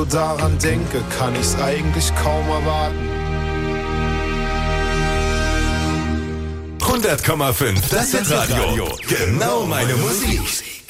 daran denke, kann ich's eigentlich kaum erwarten. 100,5, das ist Radio. Genau meine Musik.